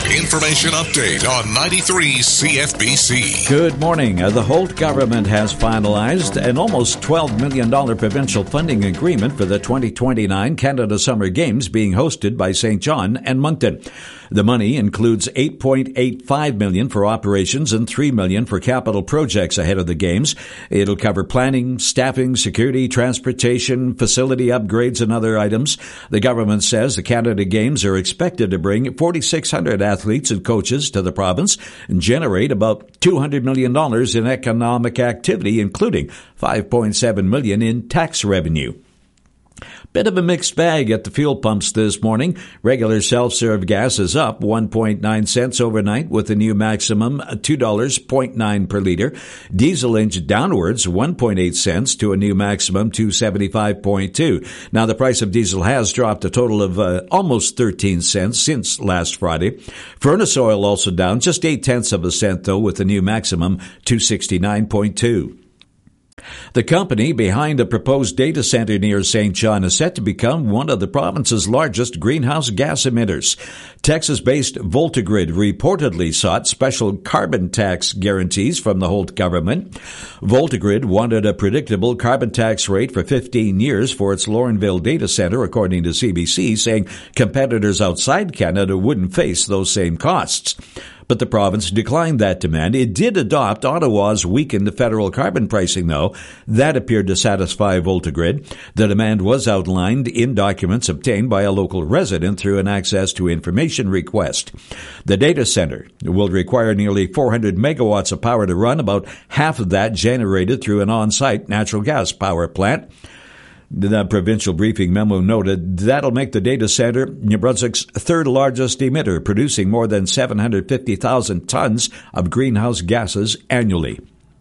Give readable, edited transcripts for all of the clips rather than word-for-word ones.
Information update on 93 CFBC. Good morning. The Holt government has finalized an almost $12 million provincial funding agreement for the 2029 Canada Summer Games being hosted by St. John and Moncton. The money includes $8.85 million for operations and $3 million for capital projects ahead of the Games. It'll cover planning, staffing, security, transportation, facility upgrades, and other items. The government says the Canada Games are expected to bring 4,600 athletes and coaches to the province and generate about $200 million in economic activity, including $5.7 million in tax revenue. Bit of a mixed bag at the fuel pumps this morning. Regular self-serve gas is up 1.9 cents overnight with a new maximum $2.09 per liter. Diesel inched downwards 1.8 cents to a new maximum 275.2. Now the price of diesel has dropped a total of almost 13 cents since last Friday. Furnace oil also down just 0.8 of a cent though with a new maximum 269.2. The company behind a proposed data center near St. John is set to become one of the province's largest greenhouse gas emitters. Texas-based Voltagrid reportedly sought special carbon tax guarantees from the Holt government. Voltagrid wanted a predictable carbon tax rate for 15 years for its Laurinville data center, according to CBC, saying competitors outside Canada wouldn't face those same costs. But the province declined that demand. It did adopt Ottawa's weakened federal carbon pricing, though. That appeared to satisfy Voltagrid. The demand was outlined in documents obtained by a local resident through an access to information request. The data center will require nearly 400 megawatts of power to run, about half of that generated through an on-site natural gas power plant. The provincial briefing memo noted that'll make the data center New Brunswick's third largest emitter, producing more than 750,000 tons of greenhouse gases annually.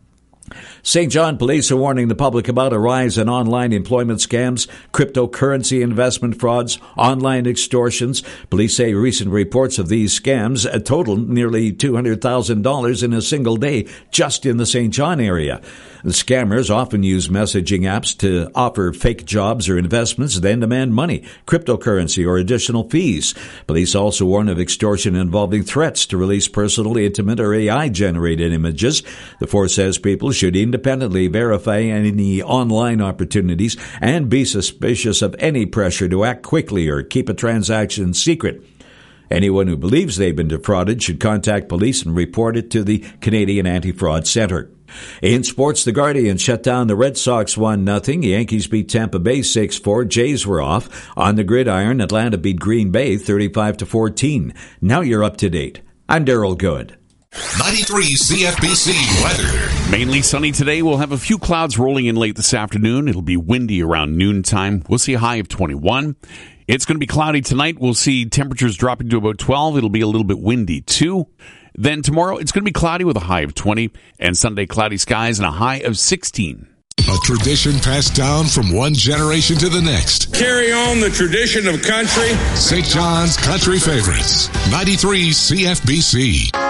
St. John police are warning the public about a rise in online employment scams, cryptocurrency investment frauds, online extortions. Police say recent reports of these scams totaled nearly $200,000 in a single day just in the St. John area. The scammers often use messaging apps to offer fake jobs or investments, then demand money, cryptocurrency, or additional fees. Police also warn of extortion involving threats to release personal, intimate, or AI-generated images. The force says people should independently verify any online opportunities and be suspicious of any pressure to act quickly or keep a transaction secret. Anyone who believes they've been defrauded should contact police and report it to the Canadian Anti-Fraud Centre. In sports, the Guardian shut down the Red Sox 1-0. Yankees beat Tampa Bay 6-4. Jays were off. On the gridiron, Atlanta beat Green Bay 35-14. Now you're up to date. I'm Daryl Good. 93 CFBC weather. Mainly sunny today. We'll have a few clouds rolling in late this afternoon. It'll be windy around noontime. We'll see a high of 21. It's going to be cloudy tonight. We'll see temperatures dropping to about 12. It'll be a little bit windy too. Then tomorrow, it's going to be cloudy with a high of 20. And Sunday, cloudy skies and a high of 16. A tradition passed down from one generation to the next. Carry on the tradition of country. St. John's Country Favorites. 93 CFBC.